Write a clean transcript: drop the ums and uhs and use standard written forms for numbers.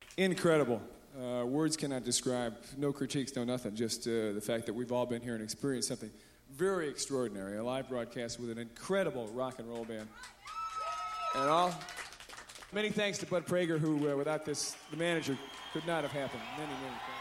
Incredible. Words cannot describe, no critiques, no nothing, just the fact that we've all been here and experienced something very extraordinary, a live broadcast with an incredible rock and roll band. And many thanks to Bud Prager, who, without this, the manager, could not have happened. Many, many thanks.